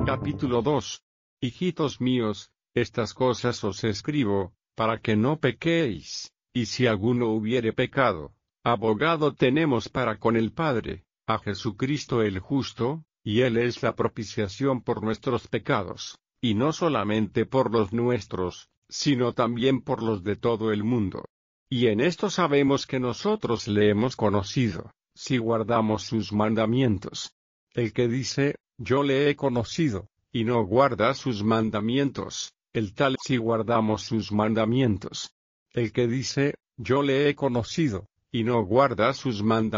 Capítulo 2. Hijitos míos, estas cosas os escribo, para que no pequéis, y si alguno hubiere pecado, abogado tenemos para con el Padre, a Jesucristo el justo, y Él es la propiciación por nuestros pecados, y no solamente por los nuestros, sino también por los de todo el mundo. Y en esto sabemos que nosotros le hemos conocido, si guardamos sus mandamientos. El que dice, yo le he conocido, y no guarda sus mandamientos, el tal si guardamos sus mandamientos. El que dice, yo le he conocido, y no guarda sus mandamientos,